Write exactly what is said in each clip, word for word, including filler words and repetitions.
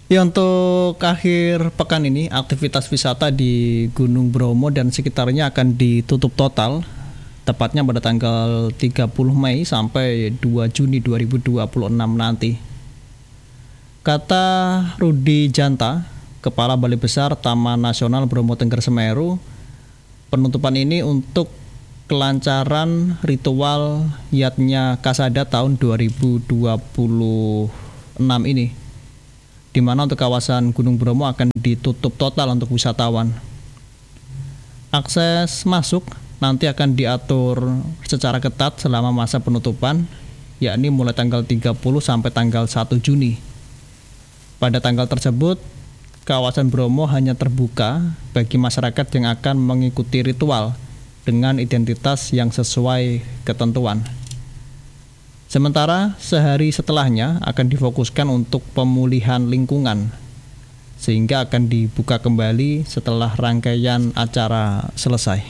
Ya, untuk akhir pekan ini aktivitas wisata di Gunung Bromo dan sekitarnya akan ditutup total, tepatnya pada tanggal tiga puluh Mei sampai dua Juni dua ribu dua puluh enam nanti. Kata Rudi Janta, Kepala Balai Besar Taman Nasional Bromo Tengger Semeru, penutupan ini untuk kelancaran ritual Yatnya Kasada tahun dua ribu dua puluh enam ini, di mana untuk kawasan Gunung Bromo akan ditutup total untuk wisatawan. Akses masuk nanti akan diatur secara ketat selama masa penutupan, yakni mulai tanggal tiga puluh sampai tanggal satu Juni. Pada tanggal tersebut, kawasan Bromo hanya terbuka bagi masyarakat yang akan mengikuti ritual dengan identitas yang sesuai ketentuan. Sementara sehari setelahnya akan difokuskan untuk pemulihan lingkungan, sehingga akan dibuka kembali setelah rangkaian acara selesai.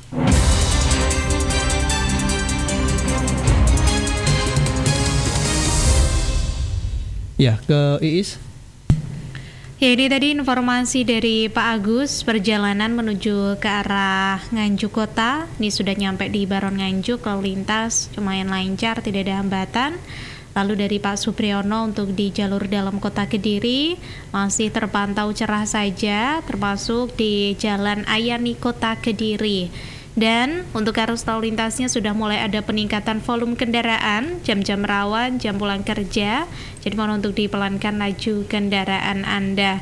Ya, ke Iis. Ya, ini tadi informasi dari Pak Agus, perjalanan menuju ke arah Nganjuk Kota. Ini sudah nyampe di Baron Nganjuk, lalu lintas lumayan lancar, tidak ada hambatan. Lalu dari Pak Supriyono untuk di jalur dalam kota Kediri masih terpantau cerah saja, termasuk di Jalan Ayani Kota Kediri. Dan untuk arus lalu lintasnya sudah mulai ada peningkatan volume kendaraan, jam-jam rawan, jam pulang kerja. Jadi mohon untuk dipelankan laju kendaraan Anda.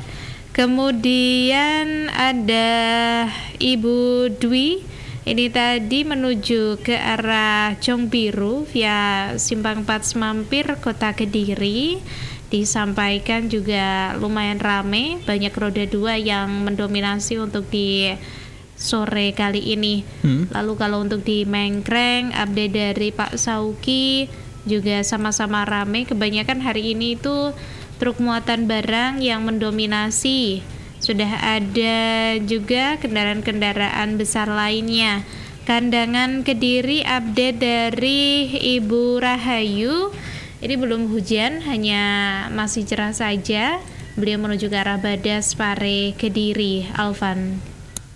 Kemudian ada Ibu Dwi, ini tadi menuju ke arah Jongbiru via Simpang empat Semampir Kota Kediri. Disampaikan juga lumayan ramai, banyak roda dua yang mendominasi untuk di sore kali ini. Hmm. Lalu kalau untuk di Mengkreng, update dari Pak Sauki juga sama-sama ramai. Kebanyakan hari ini itu truk muatan barang yang mendominasi. Sudah ada juga kendaraan-kendaraan besar lainnya. Kandangan Kediri, update dari Ibu Rahayu. Ini belum hujan, hanya masih cerah saja. Beliau menuju ke arah Badas Pare Kediri. Alvan.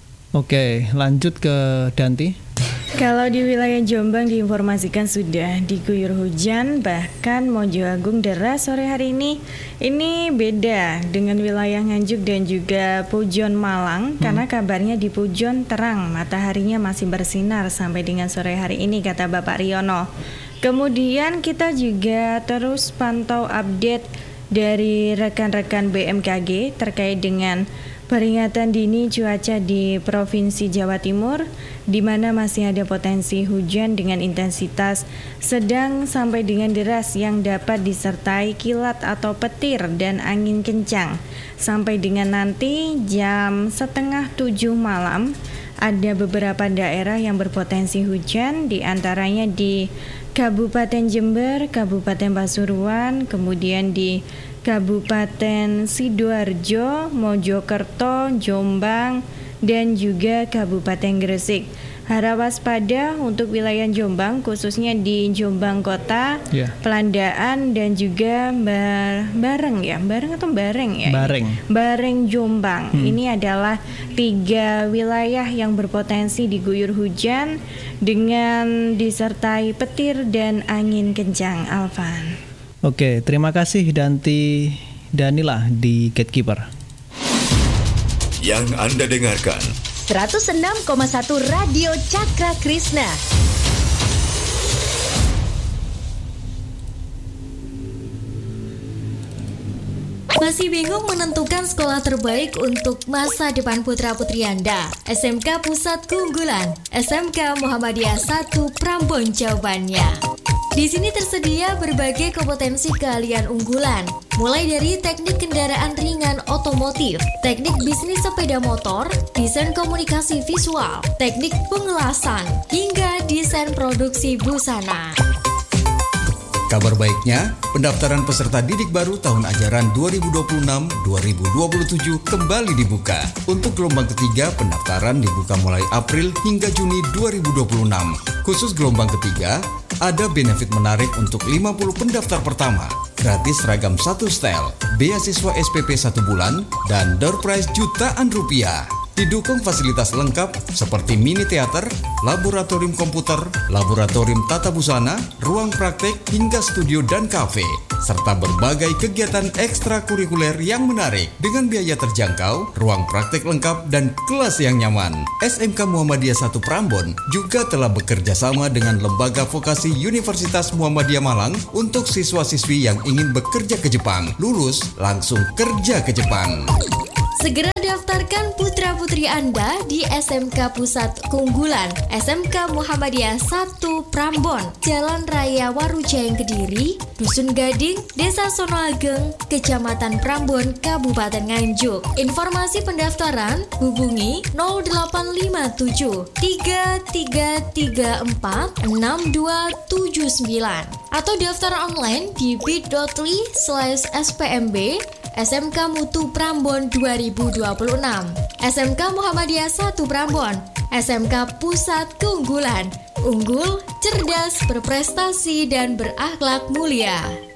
Oke, lanjut ke Danti. Kalau di wilayah Jombang diinformasikan sudah diguyur hujan, bahkan Mojo Agung deras sore hari ini. Ini beda dengan wilayah Nganjuk dan juga Pujon Malang, hmm. karena kabarnya di Pujon terang, mataharinya masih bersinar sampai dengan sore hari ini, kata Bapak Riono. Kemudian kita juga terus pantau update dari rekan-rekan B M K G terkait dengan peringatan dini cuaca di Provinsi Jawa Timur, di mana masih ada potensi hujan dengan intensitas sedang sampai dengan deras yang dapat disertai kilat atau petir dan angin kencang. Sampai dengan nanti jam setengah tujuh malam, ada beberapa daerah yang berpotensi hujan, di antaranya di Kabupaten Jember, Kabupaten Pasuruan, kemudian di Kabupaten Sidoarjo, Mojokerto, Jombang, dan juga Kabupaten Gresik. Harap waspada untuk wilayah Jombang, khususnya di Jombang Kota, yeah. Pelandaan, dan juga bar- Bareng ya, Bareng atau Bareng ya? Bareng. Bareng Jombang. Hmm. Ini adalah tiga wilayah yang berpotensi diguyur hujan dengan disertai petir dan angin kencang. Alvan. Oke, terima kasih Danti Danila di Gatekeeper. Yang Anda dengarkan seratus enam koma satu Radio Cakra Krishna. Masih bingung menentukan sekolah terbaik untuk masa depan putra-putri Anda? S M K Pusat Keunggulan, S M K Muhammadiyah satu Prambon jawabannya. Di sini tersedia berbagai kompetensi keahlian unggulan, mulai dari teknik kendaraan ringan otomotif, teknik bisnis sepeda motor, desain komunikasi visual, teknik pengelasan, hingga desain produksi busana. Kabar baiknya, pendaftaran peserta didik baru tahun ajaran dua ribu dua puluh enam dua ribu dua puluh tujuh kembali dibuka. Untuk gelombang ketiga, pendaftaran dibuka mulai April hingga Juni dua ribu dua puluh enam. Khusus gelombang ketiga, ada benefit menarik untuk lima puluh pendaftar pertama. Gratis seragam satu setel, beasiswa S P P satu bulan, dan door prize jutaan rupiah. Didukung fasilitas lengkap seperti mini teater, laboratorium komputer, laboratorium tata busana, ruang praktek, hingga studio dan kafe, serta berbagai kegiatan ekstrakurikuler yang menarik dengan biaya terjangkau, ruang praktek lengkap, dan kelas yang nyaman. S M K Muhammadiyah satu Prambon juga telah bekerja sama dengan Lembaga Vokasi Universitas Muhammadiyah Malang untuk siswa-siswi yang ingin bekerja ke Jepang. Lulus langsung kerja ke Jepang. Segera daftarkan putra-putri Anda di S M K Pusat Keunggulan S M K Muhammadiyah satu Prambon, Jalan Raya Warujayang Kediri, Dusun Gading, Desa Sonoageng, Kecamatan Prambon, Kabupaten Nganjuk. Informasi pendaftaran hubungi nol delapan lima tujuh tiga tiga tiga empat enam dua tujuh sembilan atau daftar online di bit.ly slash spmb S M K Mutu Prambon dua ribu dua puluh enam. S M K Muhammadiyah satu Prambon, S M K Pusat Keunggulan, unggul, cerdas, berprestasi, dan berakhlak mulia.